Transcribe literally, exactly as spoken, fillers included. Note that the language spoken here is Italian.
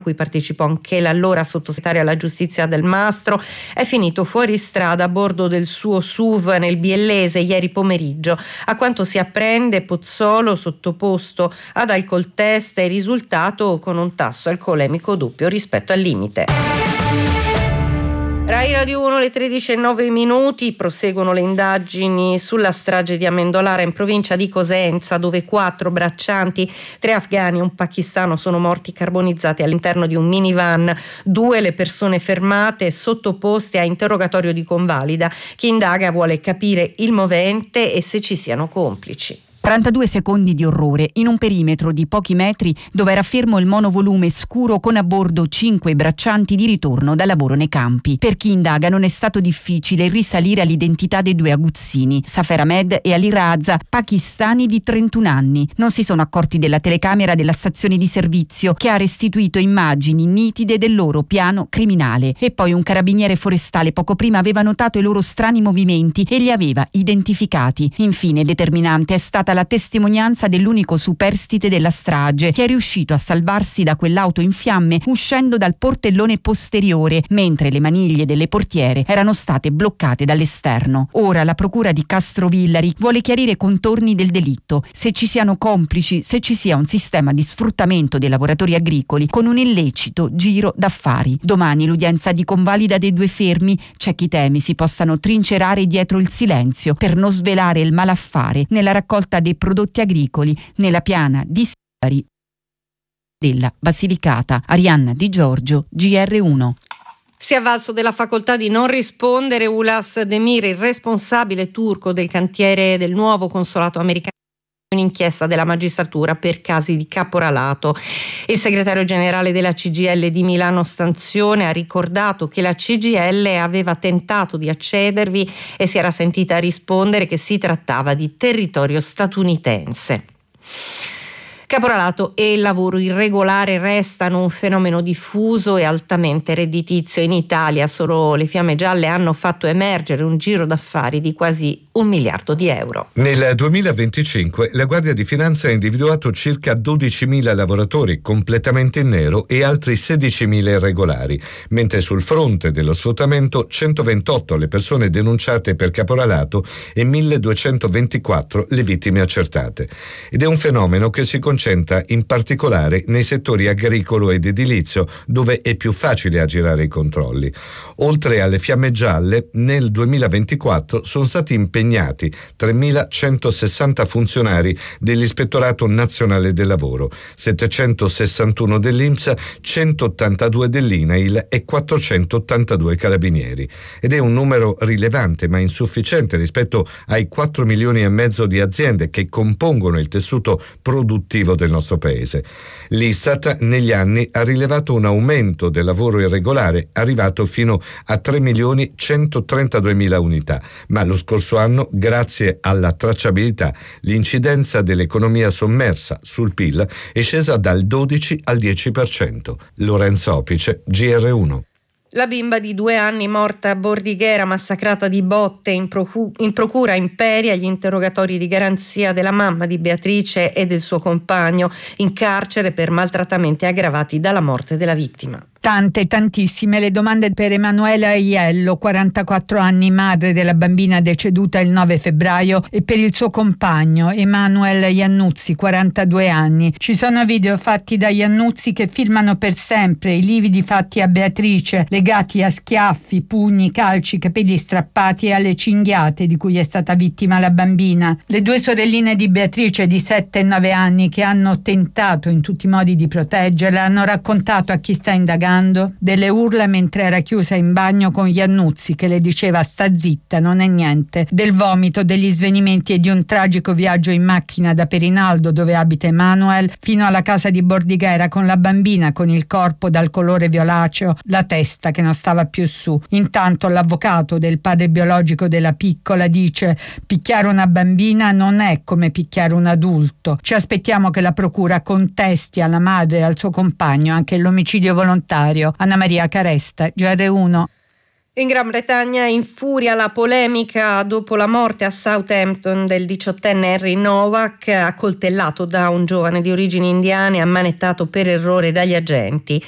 cui partecipò anche l'allora sottosegretario alla giustizia Del Mastro, è finito fuori strada a bordo del suo S U V nel Biellese ieri pomeriggio. A quanto si apprende, Pozzolo, sottoposto ad alcol test, è risultato con un tasso alcolemico doppio rispetto al limite. Rai Radio uno, le tredici e nove minuti, proseguono le indagini sulla strage di Amendolara in provincia di Cosenza, dove quattro braccianti, tre afghani e un pakistano sono morti carbonizzati all'interno di un minivan. Due le persone fermate sottoposte a interrogatorio di convalida. Chi indaga vuole capire il movente e se ci siano complici. trentadue secondi di orrore in un perimetro di pochi metri dove era fermo il monovolume scuro con a bordo cinque braccianti di ritorno da lavoro nei campi. Per chi indaga non è stato difficile risalire all'identità dei due aguzzini, Safer Ahmed e Ali Raza, pakistani di trentuno anni. Non si sono accorti della telecamera della stazione di servizio che ha restituito immagini nitide del loro piano criminale. E poi un carabiniere forestale poco prima aveva notato i loro strani movimenti e li aveva identificati. Infine determinante è stata la testimonianza dell'unico superstite della strage, che è riuscito a salvarsi da quell'auto in fiamme uscendo dal portellone posteriore, mentre le maniglie delle portiere erano state bloccate dall'esterno. Ora la procura di Castrovillari vuole chiarire i contorni del delitto, se ci siano complici, se ci sia un sistema di sfruttamento dei lavoratori agricoli con un illecito giro d'affari. Domani l'udienza di convalida dei due fermi. C'è chi teme si possano trincerare dietro il silenzio per non svelare il malaffare nella raccolta dei prodotti agricoli nella piana di Sibari della Basilicata. Arianna Di Giorgio, G R uno. Si è avvalso della facoltà di non rispondere Ulas Demir, il responsabile turco del cantiere del nuovo consolato americano, un'inchiesta della magistratura per casi di caporalato. Il segretario generale della C G I L di Milano Stanzione ha ricordato che la C G I L aveva tentato di accedervi e si era sentita rispondere che si trattava di territorio statunitense. Caporalato e lavoro irregolare restano un fenomeno diffuso e altamente redditizio in Italia. Solo le Fiamme Gialle hanno fatto emergere un giro d'affari di quasi un miliardo di euro. Nel duemilaventicinque la Guardia di Finanza ha individuato circa dodicimila lavoratori completamente in nero e altri sedicimila irregolari, mentre sul fronte dello sfruttamento centoventotto le persone denunciate per caporalato e milleduecentoventiquattro le vittime accertate. Ed è un fenomeno che si concentra in particolare nei settori agricolo ed edilizio, dove è più facile aggirare i controlli. Oltre alle Fiamme Gialle, nel duemilaventiquattro sono stati impegnati tremilacentosessanta funzionari dell'Ispettorato Nazionale del Lavoro, settecentosessantuno dell'I N P S, centottantadue dell'I N A I L e quattrocentottantadue carabinieri. Ed è un numero rilevante ma insufficiente rispetto ai quattro milioni e mezzo di aziende che compongono il tessuto produttivo del nostro paese. L'Istat negli anni ha rilevato un aumento del lavoro irregolare arrivato fino a tre milioni centotrentaduemila unità, ma lo scorso anno, grazie alla tracciabilità, l'incidenza dell'economia sommersa sul P I L è scesa dal dodici al dieci per cento. Lorenzo Opice, G R uno. La bimba di due anni morta a Bordighera, massacrata di botte in, procu- in procura Imperia, gli interrogatori di garanzia della mamma di Beatrice e del suo compagno in carcere per maltrattamenti aggravati dalla morte della vittima. Tante, tantissime le domande per Emanuela Aiello, quarantaquattro anni, madre della bambina deceduta il nove febbraio, e per il suo compagno Emanuel Iannuzzi, quarantadue anni. Ci sono video fatti da Iannuzzi che filmano per sempre i lividi fatti a Beatrice, legati a schiaffi, pugni, calci, capelli strappati e alle cinghiate di cui è stata vittima la bambina. Le due sorelline di Beatrice di sette e nove anni, che hanno tentato in tutti i modi di proteggerla, hanno raccontato a chi sta indagando delle urla mentre era chiusa in bagno con Iannuzzi che le diceva sta zitta, non è niente, del vomito, degli svenimenti e di un tragico viaggio in macchina da Perinaldo, dove abita Emanuel, fino alla casa di Bordighera con la bambina con il corpo dal colore violaceo, la testa che non stava più su. Intanto l'avvocato del padre biologico della piccola dice: picchiare una bambina non è come picchiare un adulto. Ci aspettiamo che la procura contesti alla madre e al suo compagno anche l'omicidio volontario. Anna Maria Caresta, G R uno. In Gran Bretagna infuria la polemica dopo la morte a Southampton del diciottenne Harry Novak, accoltellato da un giovane di origini indiane, ammanettato per errore dagli agenti.